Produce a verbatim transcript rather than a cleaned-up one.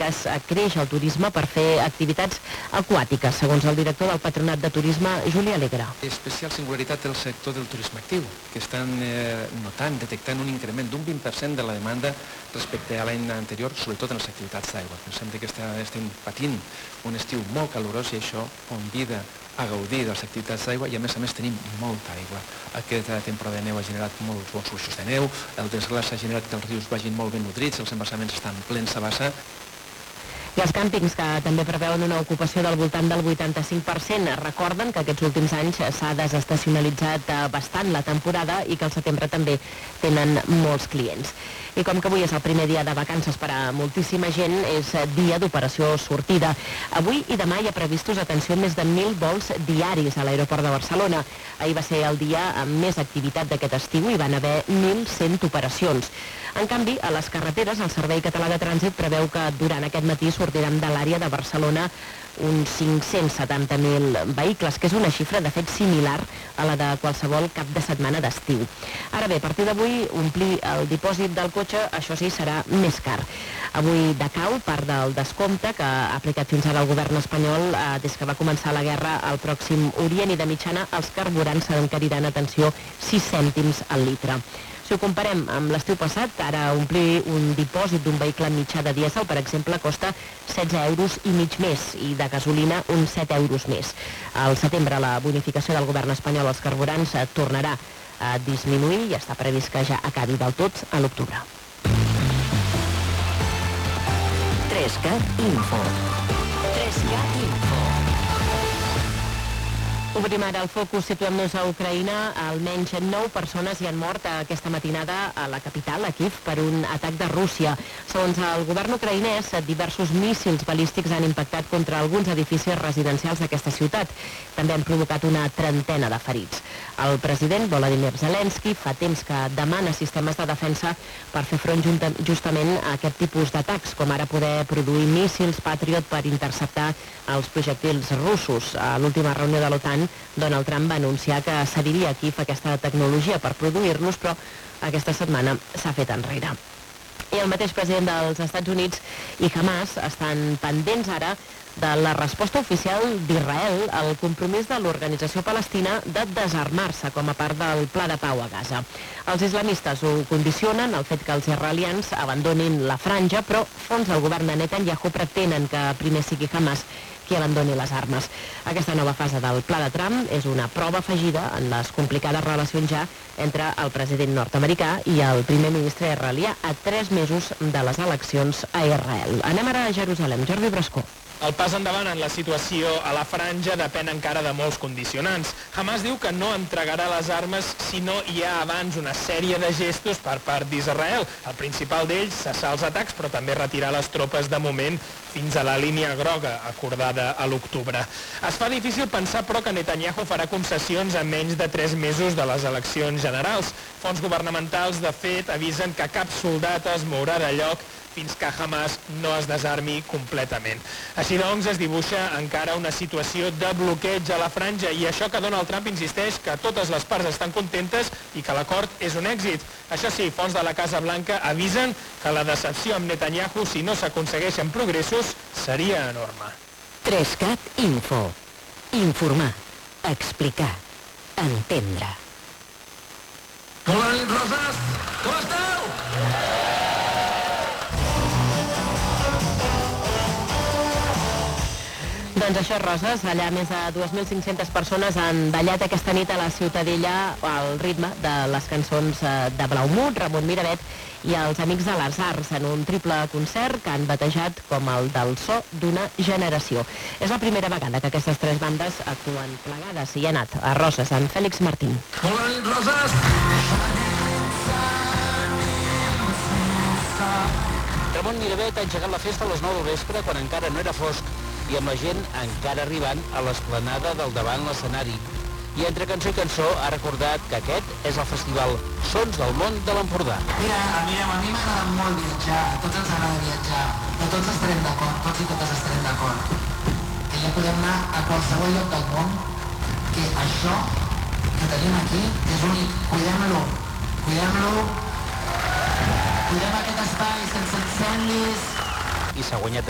cas creix el turisme per fer activitats aquàtiques, segons el director del Patronat de Turisme, Juli Alegre. Especial singularitat del sector del turisme actiu, que estan eh, notant, detectant un increment d'un vint per cent de la demanda respecte a l'any anterior, sobretot en les activitats d'aigua. Pensem que estem patint un estiu molt calorós i això convida a gaudir de les activitats d'aigua i a més a més tenim molta aigua. Aquesta temporada de neu ha generat molts bons fluxos de neu, el desglaç ha generat que els rius vagin molt ben nodrits, els embassaments estan plens a bassa. I els càmpings, que també preveuen una ocupació del voltant del vuitanta-cinc per cent, recorden que aquests últims anys s'ha desestacionalitzat bastant la temporada i que al setembre també tenen molts clients. I com que avui és el primer dia de vacances per a moltíssima gent, és dia d'operació sortida. Avui i demà hi ha previstos, atenció, més de mil vols diaris a l'aeroport de Barcelona. Ahir va ser el dia amb més activitat d'aquest estiu i van haver mil cent operacions. En canvi, a les carreteres, el Servei Català de Trànsit preveu que durant aquest matí sortiran de l'àrea de Barcelona uns cinc-cents setanta mil vehicles, que és una xifra, de fet, similar a la de qualsevol cap de setmana d'estiu. Ara bé, a partir d'avui, omplir el dipòsit del cotxe, això sí, serà més car. Avui decau part del descompte que ha aplicat fins ara el govern espanyol eh, des que va començar la guerra al Pròxim Orient, i de mitjana els carburants s'encariran, atenció, sis cèntims al litre. Si ho comparem amb l'estiu passat, ara omplir un dipòsit d'un vehicle mitjà de dièsel, per exemple, costa setze euros i mig més, i de gasolina uns set euros més. Al setembre la bonificació del govern espanyol als carburants tornarà a disminuir i està previst que ja acabi del tot a l'octubre. trescat Info. trescat Info. Obrim ara el focus, situem-nos a Ucraïna. Almenys nou persones hi han mort aquesta matinada a la capital, a Kíev, per un atac de Rússia. Segons el govern ucraïnès, diversos míssils balístics han impactat contra alguns edificis residencials d'aquesta ciutat. També han provocat una trentena de ferits. El president Volodymyr Zelensky fa temps que demana sistemes de defensa per fer front justament a aquest tipus d'atacs, com ara poder produir míssils Patriot per interceptar els projectils russos. A l'última reunió de l'OTAN, Donald Trump va anunciar que cediria a Kíev aquesta tecnologia per produir-los, però aquesta setmana s'ha fet enrere. I el mateix president dels Estats Units i Hamas estan pendents ara de la resposta oficial d'Israel al compromís de l'organització palestina de desarmar-se com a part del pla de pau a Gaza. Els islamistes ho condicionen, el fet que els israelians abandonin la franja, però fons el govern de Netanyahu pretenen que primer sigui Hamas qui abandoni les armes. Aquesta nova fase del pla de Trump és una prova afegida en les complicades relacions ja entre el president nord-americà i el primer ministre israelià a tres mesos de les eleccions a Israel. Anem ara a Jerusalem. Jordi Brascó. El pas endavant en la situació a la franja depèn encara de molts condicionants. Hamas diu que no entregarà les armes si no hi ha abans una sèrie de gestos per part d'Israel. El principal d'ells, cessar els atacs, però també retirar les tropes de moment fins a la línia groga acordada a l'octubre. Es fa difícil pensar, però, que Netanyahu farà concessions a menys de tres mesos de les eleccions generals. Fons governamentals, de fet, avisen que cap soldat es mourà de lloc fins que Hamas no es desarmi completament. Així doncs, es dibuixa encara una situació de bloqueig a la franja, i això que Donald Trump insisteix que totes les parts estan contentes i que l'acord és un èxit. Això sí, fonts de la Casa Blanca avisen que la decepció amb Netanyahu, si no s'aconsegueixen progressos, seria enorme. trescat Info. Informar, explicar, entendre. Bona nit, Roses! Com esteu? Doncs això, Roses, allà més de dues mil cinc-centes persones han ballat aquesta nit a la Ciutadella al ritme de les cançons de Blaumut, Ramon Miravet i els Amics de les Arts, en un triple concert que han batejat com el del so d'una generació. És la primera vegada que aquestes tres bandes actuen plegades, i ha anat a Roses, en Fèlix Martín. Bona nit, Roses! Ramon Miravet ha engegat la festa a les nou del vespre, quan encara no era fosc, i amb la gent encara arribant a l'esplanada del davant l'escenari. I entre cançó i cançó ha recordat que aquest és el festival Sons del Món de l'Empordà. Mira, mireu, a mi m'agrada molt viatjar, a tots ens agrada viatjar, però tots estarem d'acord, tots i totes estarem d'acord, que ja podem anar a qualsevol lloc del món, que això que tenim aquí és únic. Cuidem-lo, cuidem-lo, cuidem aquest espai sense incendis. I s'ha guanyat